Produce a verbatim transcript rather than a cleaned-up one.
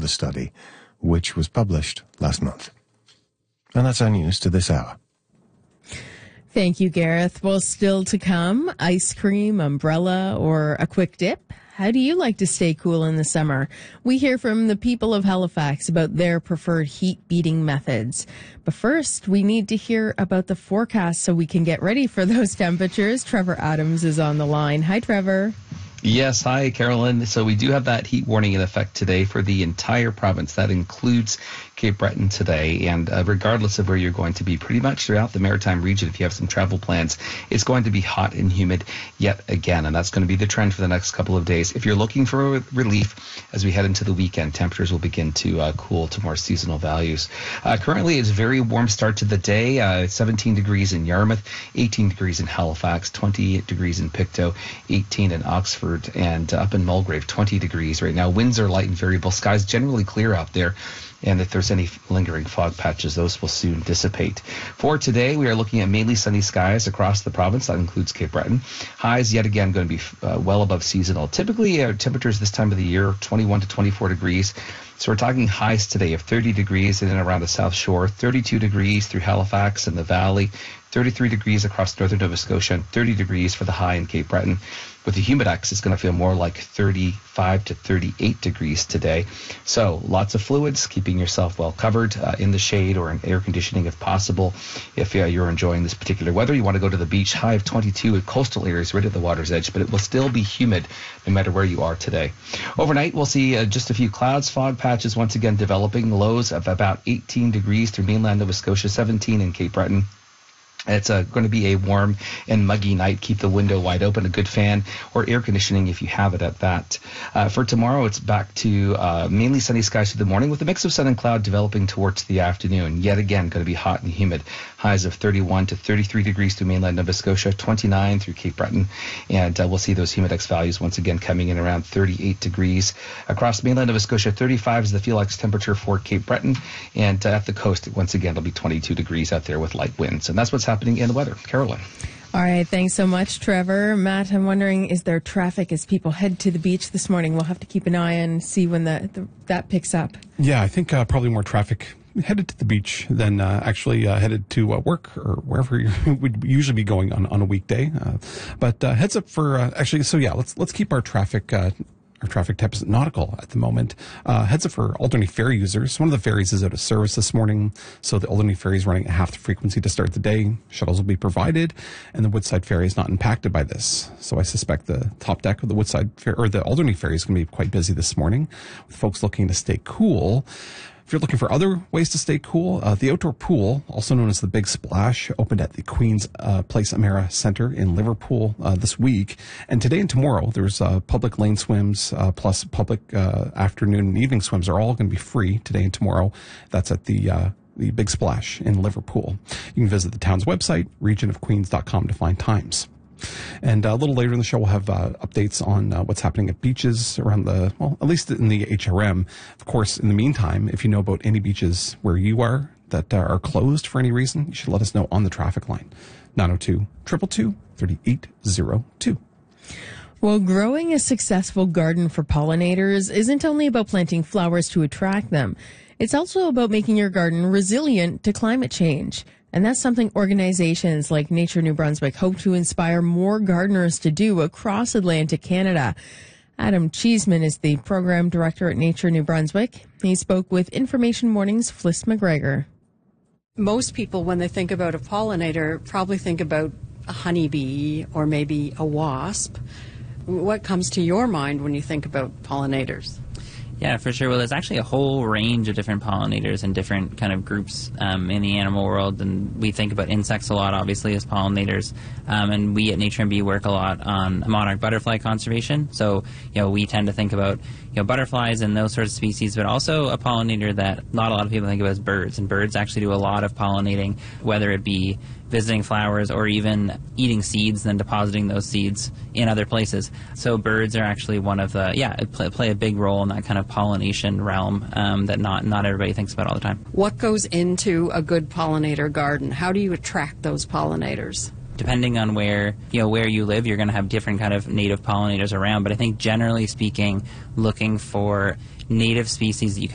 the study, which was published last month. And that's our news to this hour. Thank you, Gareth. Well, still to come, ice cream, umbrella, or a quick dip. How do you like to stay cool in the summer? We hear from the people of Halifax about their preferred heat-beating methods. But first, we need to hear about the forecast so we can get ready for those temperatures. Trevor Adams is on the line. Hi, Trevor. Yes, hi, Carolyn. So we do have that heat warning in effect today for the entire province. That includes Cape Breton today, and uh, regardless of where you're going to be, pretty much throughout the Maritime region, if you have some travel plans, it's going to be hot and humid yet again, and that's going to be the trend for the next couple of days. If you're looking for relief as we head into the weekend, temperatures will begin to uh, cool to more seasonal values. Uh, currently, it's a very warm start to the day. Uh, seventeen degrees in Yarmouth, eighteen degrees in Halifax, twenty-eight degrees in Pictou, eighteen in Oxford, and uh, up in Mulgrave, twenty degrees right now. Winds are light and variable. Skies generally clear out there. And if there's any lingering fog patches, those will soon dissipate. For today, we are looking at mainly sunny skies across the province. That includes Cape Breton. Highs, yet again, going to be uh, well above seasonal. Typically, uh, temperatures this time of the year, twenty-one to twenty-four degrees. So we're talking highs today of thirty degrees in and around the South Shore, thirty-two degrees through Halifax and the Valley, thirty-three degrees across northern Nova Scotia, and thirty degrees for the high in Cape Breton. With the humidex, it's going to feel more like thirty-five to thirty-eight degrees today. So lots of fluids, keeping yourself well covered uh, in the shade or in air conditioning if possible. If uh, you're enjoying this particular weather, you want to go to the beach. High of twenty-two in coastal areas right at the water's edge, but it will still be humid no matter where you are today. Overnight, we'll see uh, just a few clouds, fog patches once again developing. Lows of about eighteen degrees through mainland Nova Scotia, seventeen in Cape Breton. It's uh, going to be a warm and muggy night. Keep the window wide open, a good fan, or air conditioning if you have it at that. Uh, for tomorrow, it's back to uh, mainly sunny skies through the morning with a mix of sun and cloud developing towards the afternoon. Yet again, going to be hot and humid. Highs of thirty-one to thirty-three degrees through mainland Nova Scotia, twenty-nine through Cape Breton. And uh, we'll see those humidex values once again coming in around thirty-eight degrees. Across mainland Nova Scotia, thirty-five is the Felix temperature for Cape Breton. And uh, at the coast, once again, it'll be twenty-two degrees out there with light winds. And that's what's happening in the weather. Carolyn. All right. Thanks so much, Trevor. Matt, I'm wondering, is there traffic as people head to the beach this morning? We'll have to keep an eye and see when the, the, that picks up. Yeah, I think uh, probably more traffic headed to the beach than uh, actually uh, headed to uh, work or wherever you would usually be going on, on a weekday. Uh, but uh, heads up for uh, actually, so yeah, let's let's keep our traffic uh, our traffic type is nautical at the moment. Uh, heads up for Alderney Ferry users. One of the ferries is out of service this morning, so the Alderney Ferry is running at half the frequency to start the day. Shuttles will be provided, and the Woodside Ferry is not impacted by this. So I suspect the top deck of the Woodside Ferry, or the Alderney Ferry, is going to be quite busy this morning, with folks looking to stay cool. If you're looking for other ways to stay cool, uh, the outdoor pool, also known as the Big Splash, opened at the Queen's uh, Place Amera Centre in Liverpool uh, this week. And today and tomorrow, there's uh, public lane swims uh, plus public uh, afternoon and evening swims are all going to be free today and tomorrow. That's at the uh, the Big Splash in Liverpool. You can visit the town's website, region of queens dot com, to find times. And uh, a little later in the show, we'll have uh, updates on uh, what's happening at beaches around the, well, at least in the H R M. Of course, in the meantime, if you know about any beaches where you are that uh, are closed for any reason, you should let us know on the traffic line. nine oh two, two two two, three eight oh two. Well, growing a successful garden for pollinators isn't only about planting flowers to attract them. It's also about making your garden resilient to climate change. And that's something organizations like Nature New Brunswick hope to inspire more gardeners to do across Atlantic Canada. Adam Cheeseman is the program director at Nature New Brunswick. He spoke with Information Morning's Fliss McGregor. Most people, when they think about a pollinator, probably think about a honeybee or maybe a wasp. What comes to your mind when you think about pollinators? Yeah, for sure. Well, there's actually a whole range of different pollinators and different kind of groups um, in the animal world, and we think about insects a lot, obviously, as pollinators. Um, and we at Nature and Bee work a lot on monarch butterfly conservation. So, you know, we tend to think about, you know, butterflies and those sorts of species, but also a pollinator that not a lot of people think of as birds. And birds actually do a lot of pollinating, whether it be visiting flowers or even eating seeds, then depositing those seeds in other places. So birds are actually one of the, yeah, play, play a big role in that kind of pollination realm um, that not, not everybody thinks about all the time. What goes into a good pollinator garden? How do you attract those pollinators? Depending on where, you know, where you live, you're going to have different kind of native pollinators around. But I think generally speaking, looking for native species that you can